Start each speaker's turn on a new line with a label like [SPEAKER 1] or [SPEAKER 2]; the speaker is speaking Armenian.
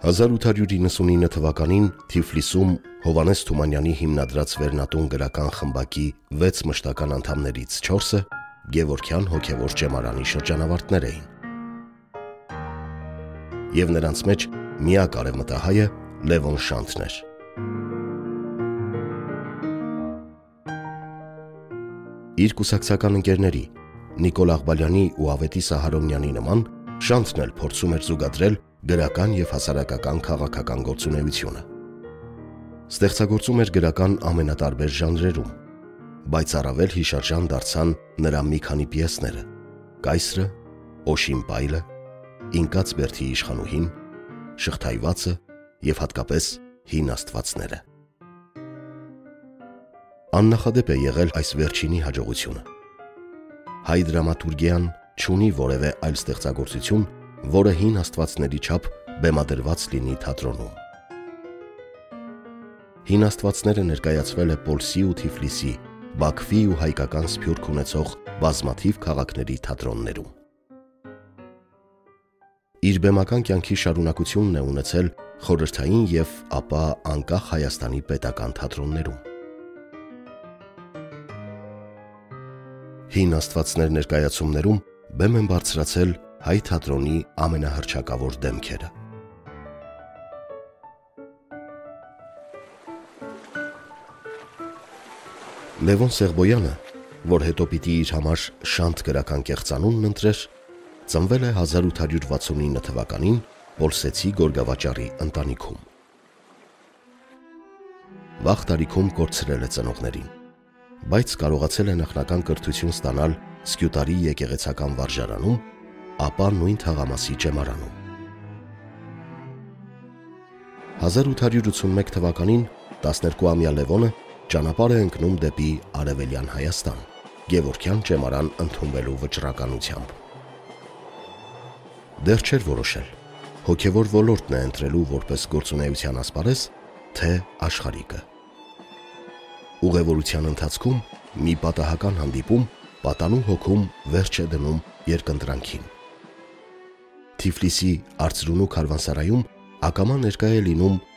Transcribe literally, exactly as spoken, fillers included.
[SPEAKER 1] հազար ութ հարյուր իննսունինը թվականին Թիֆլիսում Հովհաննես Թումանյանի հիմնադրած Վերնատուն գրական խմբակի վեց մշտական անդամներից չորսը Գևորգյան հոգևոր ճեմարանի շրջանավարտներ էին։ Եվ նրանց մեջ միակ արևմտահայը Լևոն Շանթն էր։ Իր կուսակցական ընկերների Նիկոլ Աղբալյանի ու Ավետիս Ահարոնյանի նման Շանթն էլ փորձում էր զուգադրել գրական և հասարակական քաղաքական գործունեությունը։ Ստեղծագործում էր գրական ամենատարբեր ժանրերում, բայց առավել հիշարժան դարձան նրա մի քանի պիեսները՝ «Կայսրը», «Օշին պայլը», «Ինկաց բերդի իշխանուհին», «Շղթայվածը» և հատկապես «Հին աստվածները»։ Աննախադեպ է եղել այս վերջինի հաջողությունը։ Հայ դրամատուրգիան չունի որևէ այլ ստեղծագործություն, որը Հին աստվածների չափ բեմադրված լինի թատրոնում։ Հին աստվածները ներկայացվել է Պոլսի ու Թիֆլիսի, Բաքվի ու հայկական սփյուռք ունեցող բազմաթիվ քաղաքների թատրոններում։ Իր բեմական կյանքի շարունակությունն է ունեցել խորհրդային և ապա անկախ Հայաստանի պետական թատրոններում։ Հին աստվածներ ներկայացումներում բեմ են բարձրացել հայ թատրոնի ամենահռչակավոր դեմքերը։ Լևոն Սեղբոյանը, որ հետո պիտի իր համար Շանթ գրական կեղծանունն ընտրեր, ծնվել է հազար ութ հարյուր վաթսունինը թվականին Պոլսեցի գորգավաճառի ընտանիքում։ Վաղ տարիքում կորցրել է ծնողներին, բայց կարողացել է նախնական կրթություն ստանալ Սկյուտարի եկեղեցական վարժարանում, ապա նույն թաղամասի ճեմարանում։ հազար ութ հարյուր ութսունմեկ թվականին տասներկուամյա Լևոնը ճանապարհ է ընկնում դեպի Արևելյան Հայաստան, Գևորգյան ճեմարան ընդունվելու վճռականությամբ։ Դեռ չէր որոշել՝ հոգևոր ոլորտն է ընտրելու որպես գործունեության ասպարեզ, թե աշխարհիկը։ Ուղևորության ընթացքում մի պատահական հանդիպում պատանու հոգում վերջ է դնում երկընտրանքին։ Թիֆլիսի Արծրունու քարվանսարայում ակամա ներկա է լինում